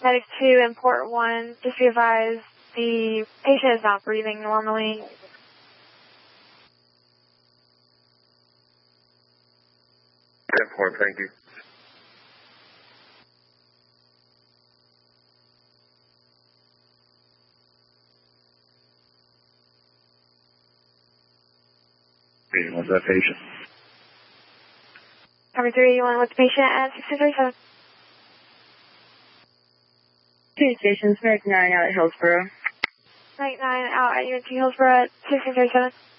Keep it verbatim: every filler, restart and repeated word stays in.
Medic two and port one, just be advised the patient is not breathing normally. Port, thank you. What's that patient? Number three, you want with the patient at six two three seven. Communications, Medic nine out at Hillsborough. Medic nine out at U N T Hillsborough at six two three seven.